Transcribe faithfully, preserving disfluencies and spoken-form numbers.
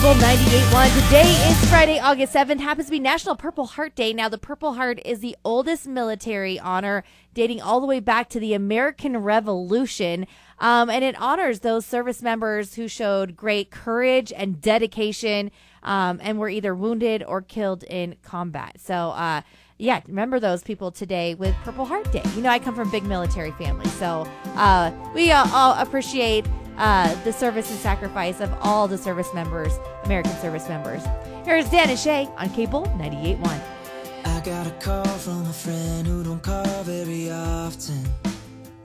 Cable ninety-eight point one. Today is Friday, August seventh. Happens to be National Purple Heart Day. Now, the Purple Heart is the oldest military honor dating all the way back to the American Revolution. Um, and it honors those service members who showed great courage and dedication um, and were either wounded or killed in combat. So, uh, yeah, remember those people today with Purple Heart Day. You know, I come from a big military family, so uh, we uh, all appreciate Uh, the service and sacrifice of all the service members, American service members. Here's Dan and Shay on Cable ninety-eight point one. I got a call from a friend who don't call very often.